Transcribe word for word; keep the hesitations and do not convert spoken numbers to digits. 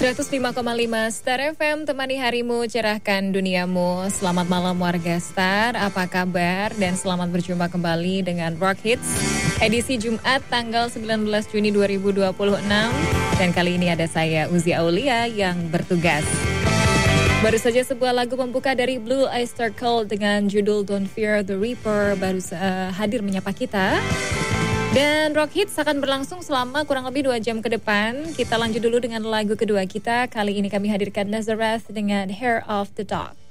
seratus lima koma lima Star F M, temani harimu, cerahkan duniamu. Selamat malam warga Star, apa kabar? Dan selamat berjumpa kembali dengan Rock Hits edisi Jumat tanggal sembilan belas Juni dua ribu dua puluh enam. Dan kali ini ada saya, Uzi Aulia, yang bertugas. Baru saja sebuah lagu pembuka dari Blue Oyster Cult dengan judul Don't Fear the Reaper baru uh, hadir menyapa kita. Dan Rock Hits akan berlangsung selama kurang lebih dua jam ke depan. Kita lanjut dulu dengan lagu kedua kita. Kali ini kami hadirkan Nazareth dengan Hair of the Dog.